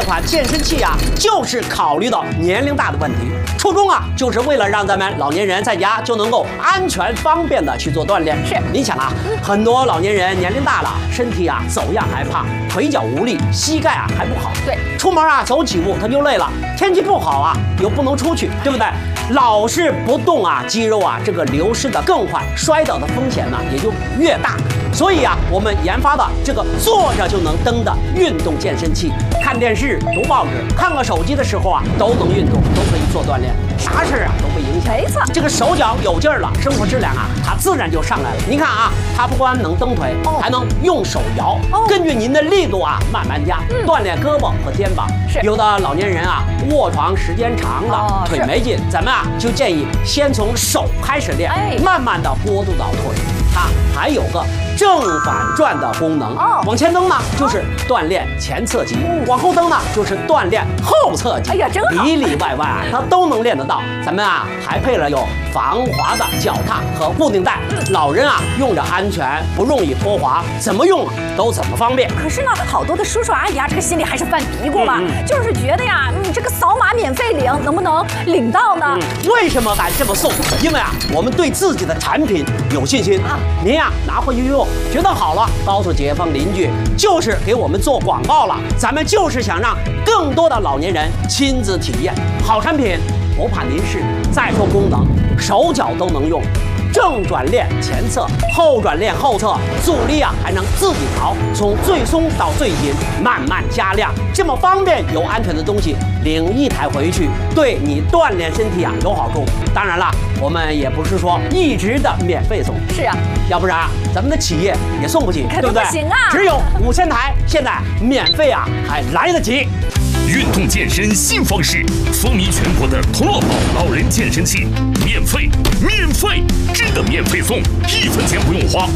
款健身器啊，就是考虑到年龄大的问题。初衷啊，就是为了让咱们老年人在家就能够安全方便的去做锻炼。 是， 你想啊，很多老年人年龄大了，身体啊走样还胖，腿脚无力，膝盖啊还不好。 对， 出门啊走几步他就累了，天气不好啊又不能出去，对不对？老是不动啊，肌肉啊这个流失的更快，摔倒的风险呢也就越大。所以啊，我们研发的这个坐着就能蹬的运动健身器，看电视、读报纸、看个手机的时候啊，都能运动，都可以做锻炼，啥事啊都不影响。 没错， 这个手脚有劲儿了，生活质量啊，它自然就上来了。您看啊，它不光能蹬腿，还能用手摇，根据您的力度啊慢慢加，锻炼胳膊和肩膀。 是， 有的老年人啊，卧床时间长了，腿没劲，咱们啊就建议先从手开始练，慢慢的过渡到腿。它还有个正反转的功能，往前蹬呢就是锻炼前侧肌，往后蹬呢就是锻炼后侧肌。 哎呀，真好， 里里外外啊它都能练得到。咱们啊还配了有防滑的脚踏和固定带，老人啊用着安全，不容易脱滑，怎么用都怎么方便。 可是呢，好多的叔叔阿姨啊，这个心里还是犯嘀咕吧，就是觉得呀，这个扫码免费领，能不能领到呢？ 为什么敢这么送？因为啊，我们对自己的产品有信心啊。您呀拿回去用，觉得好了，告诉街坊邻居，就是给我们做广告了。咱们就是想让更多的老年人亲自体验好产品，不怕您试。再说功能，手脚都能用。正转练前侧，后转练后侧，阻力啊还能自己调，从最松到最紧，慢慢加量，这么方便又安全的东西，领一台回去，对你锻炼身体啊有好处。当然了，我们也不是说一直的免费送， 是啊， 要不然咱们的企业也送不起，对不对？ 不行啊， 只有5000台，现在免费啊还来得及。 运动健身新方式，风靡全国的同乐宝老人健身器，免费，真的免费送，1分钱不用花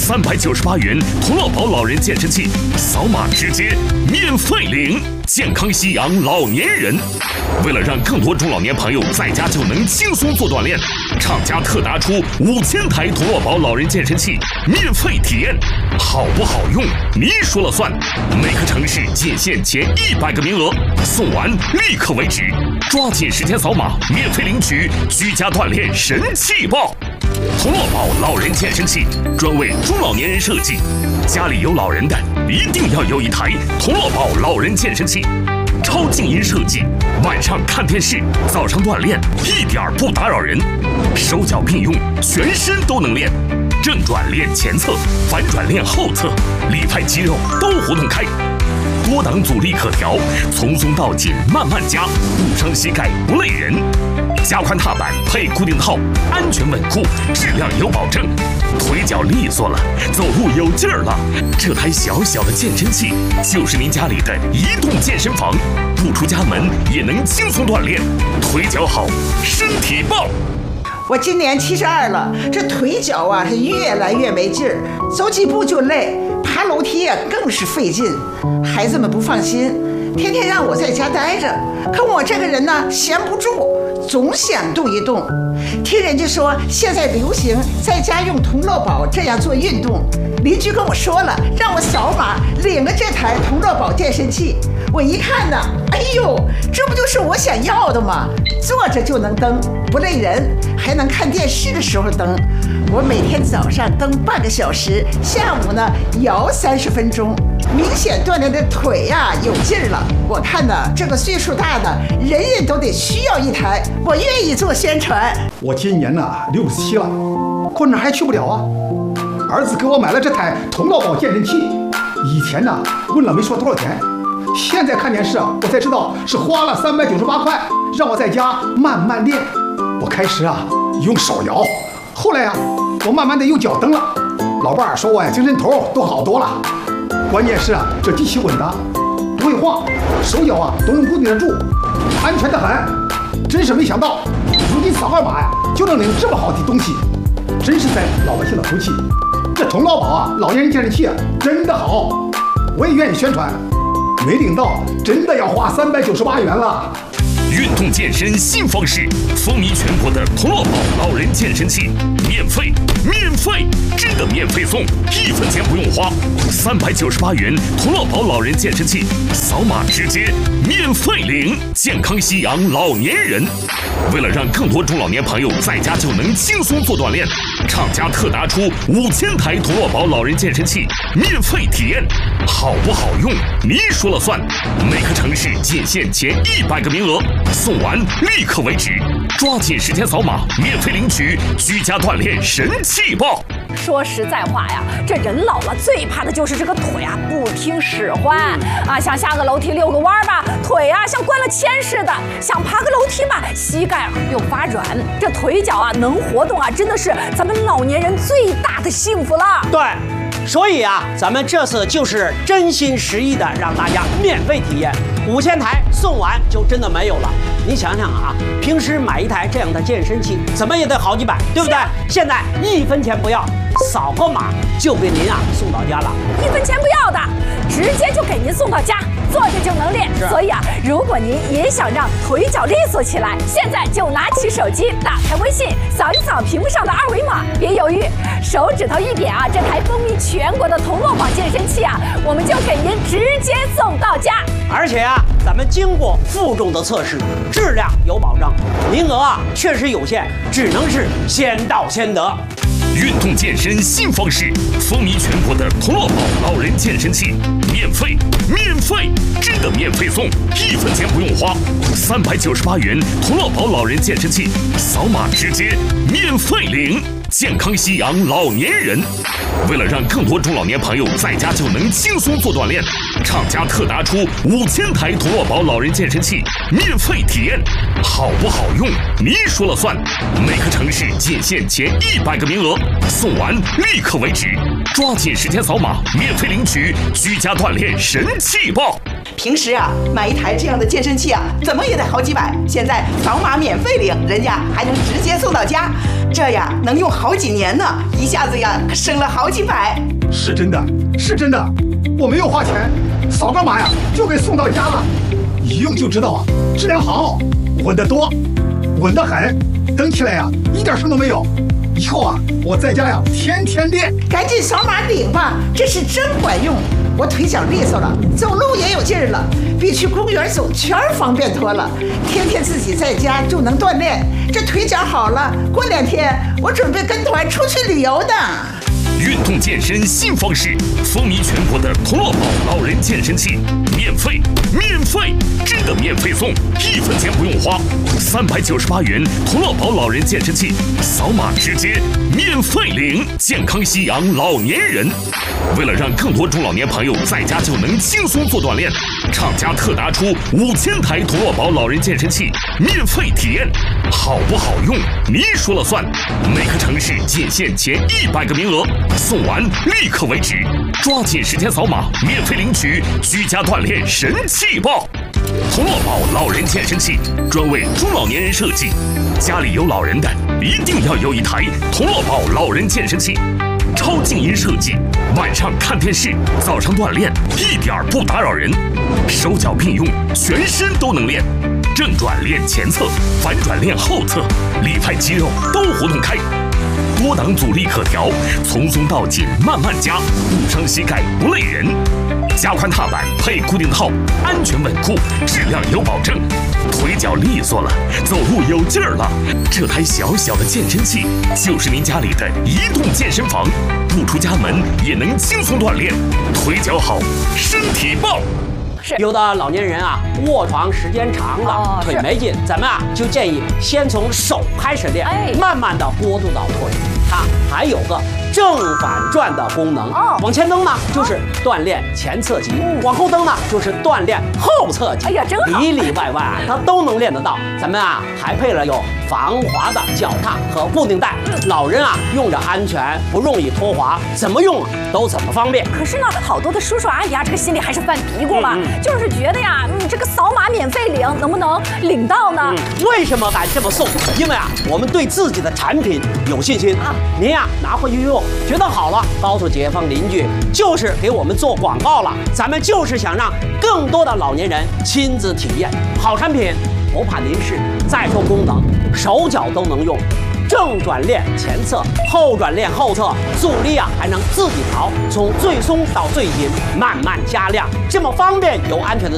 ，398元同乐宝老人健身器，扫码直接免费领，健康夕阳老年人。为了让更多中老年朋友在家就能轻松做锻炼，厂家特拿出5000台同乐宝老人健身器免费体验，好不好用你说了算。每个城市仅限前100个名额，送完立刻为止，抓紧时间扫码免费领取居家锻炼神器报。同乐宝老人健身器专为中老年人设计，家里有老人的一定要有一台同乐宝老人健身器。超静音设计，晚上看电视，早上锻炼，一点不打扰人，手脚并用，全身都能练，正转练前侧，反转练后侧，里派肌肉都活动开，多档阻力可调，从松到紧慢慢加，不伤膝盖不累人。加宽踏板配固定套，安全稳固，质量有保证。腿脚利索了，走路有劲儿了，这台小小的健身器就是您家里的移动健身房，不出家门也能轻松锻炼，腿脚好，身体棒。 我今年72了，这腿脚啊是越来越没劲儿，走几步就累，爬楼梯啊更是费劲。孩子们不放心，天天让我在家待着，可我这个人呢闲不住，总想动一动。听人家说现在流行在家用同乐宝这样做运动，邻居跟我说了，让我扫码领了这台同乐宝健身器。我一看呢，哎呦，这不就是我想要的吗？坐着就能蹬，不累人，还能看电视的时候蹬。我每天早上蹬半个小时，下午呢摇30分钟，明显锻炼的腿呀有劲儿了。我看呢，这个岁数大的人人都得需要一台，我愿意做宣传。 我今年呢67了，可哪还去不了啊？儿子给我买了这台同乐宝健身器，以前呢问了没说多少钱，现在看电视我才知道是花了398块，让我在家慢慢练。我开始用手摇，后来我慢慢的用脚蹬了。老伴儿说我精神头都好多了。关键是这机器稳当，不会晃，手脚都能固定得住，安全得很。真是没想到，如今扫个码就能领这么好的东西，真是在老百姓的福气。这同乐宝老年人健身器真的好，我也愿意宣传。没领到，真的要花398元了。 运动健身新方式，风靡全国的同乐宝老人健身器，免费，真的免费送，1分钱不用花，398元同乐宝老人健身器，扫码直接免费领，健康夕阳老年人。为了让更多中老年朋友在家就能轻松做锻炼，厂家特拿出5000台同乐宝老人健身器免费体验，好不好用你说了算。每个城市仅限前100个名额，送完立刻为止，抓紧时间扫码免费领取居家锻炼神器包。 说实在话呀，这人老了最怕的就是这个腿啊不听使唤啊，想下个楼梯遛个弯吧，腿啊像灌了铅似的；想爬个楼梯吧，膝盖又发软。这腿脚啊能活动啊，真的是咱们老年人最大的幸福了。 对。所以啊，咱们这次就是真心实意的让大家免费体验，5000台送完就真的没有了。你想想啊，平时买一台这样的健身器，怎么也得好几百，对不对？现在1分钱不要，扫个码就给您啊送到家了 ，1分钱不要的，直接就给您送到家，坐着就能练。所以啊，如果您也想让腿脚利索起来，现在就拿起手机，打开微信，扫一扫屏幕上的2维码，别犹豫，手指头一点啊，这台风靡全国的同乐宝健身器啊，我们就给您直接送到家。 而且啊，咱们经过负重的测试，质量有保障，名额啊确实有限，只能是先到先得。 运动健身新方式，风靡全国的同乐宝老人健身器，免费，真的免费送，1分钱不用花，398元同乐宝老人健身器，扫码直接免费领，健康夕阳老年人。为了让更多中老年朋友在家就能轻松做锻炼，厂家特拿出5000台同乐宝老人健身器免费体验，好不好用你说了算。每个城市仅限前100个名额，送完立刻为止，抓紧时间扫码免费领取居家锻炼神器包。 平时啊，买一台这样的健身器啊，怎么也得好几百，现在扫码免费领，人家还能直接送到家，这呀能用好几年呢，一下子呀可省了好几百。 是真的，我没有花钱，扫个码呀就给送到家了，一用就知道啊，质量好，稳得多，稳得很，蹬起来呀一点声都没有。以后啊，我在家呀天天练。 赶紧扫码领吧，这是真管用。我腿脚利索了，走路也有劲儿了，比去公园走圈方便多了。天天自己在家就能锻炼，这腿脚好了，过2天我准备跟团出去旅游的。 运动健身新方式，风靡全国的同乐宝老人健身器，免费，真的免费送，1分钱不用花，398元同乐宝老人健身器，扫码直接免费领，健康夕阳老年人。为了让更多中老年朋友在家就能轻松做锻炼，厂家特拿出5000台同乐宝老人健身器免费体验，好不好用你说了算。每个城市仅限前100个名额，送完立刻为止，抓紧时间扫码免费领取居家锻炼神器包。同乐宝老人健身器专为中老年人设计，家里有老人的一定要有一台同乐宝老人健身器，超静音设计，晚上看电视，早上锻炼一点不打扰人，手脚并用，全身都能练，正转练前侧，反转练后侧，里派肌肉都活动开，多档阻力可调，从松到紧慢慢加，不伤膝盖不累人。加宽踏板配固定套，安全稳固，质量有保证，腿脚利索了，走路有劲儿了。这台小小的健身器就是您家里的移动健身房，不出家门也能轻松锻炼，腿脚好，身体棒。 有的老年人啊，卧床时间长了，腿没劲，咱们啊就建议先从手开始练，慢慢的过渡到腿。它还有个正反转的功能，往前蹬呢就是锻炼前侧肌，往后蹬呢就是锻炼后侧肌。哎呀，真好，里里外外啊它都能练得到。咱们啊还配了有防滑的脚踏和固定带，老人啊用着安全，不容易脱滑，怎么用都怎么方便。 可是呢，好多的叔叔阿姨啊，这个心里还是犯嘀咕嘛，就是觉得呀，这个扫码免费领，能不能领到呢？ 为什么敢这么送？因为啊，我们对自己的产品有信心啊。您呀拿回去用，觉得好了，告诉街坊邻居，就是给我们做广告了。咱们就是想让更多的老年人亲自体验好产品。 头盘临视，再说功能，手脚都能用。正转链前侧，后转链后侧，阻力还能自己调，从最松到最紧，慢慢加量，这么方便又安全的